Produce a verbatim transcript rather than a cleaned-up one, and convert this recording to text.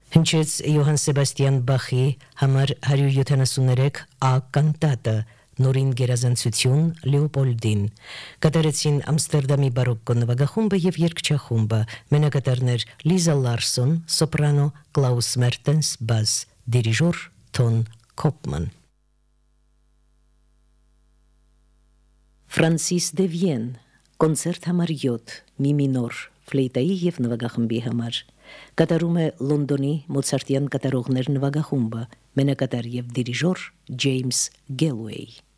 Հնչեց Յոհան Սեբաստիան Բախի համար հարյուր յոթանասուններեք Ա կանտատը նորին գերազանցություն Լեոպոլդին կատարեցին Ամստերդամի բարոկկո նվագախումբը եւ երգչախումբը մենակատարներ Լիզա Լարսոն սոպրանո Կլաուս Մերտենս բաս դիրիժոր Թոն Կոպման Ֆրանսիս Դևիեն կոնցերտ համար յոթ մի մինոր ֆլեյտայի եւ նվագախմբի համար կատարում է Լոնդոնի Մոցարտյան կատարողներ նվագախումբը մենակատար եւ դիրիժոր Ջեյմս Գելուեյ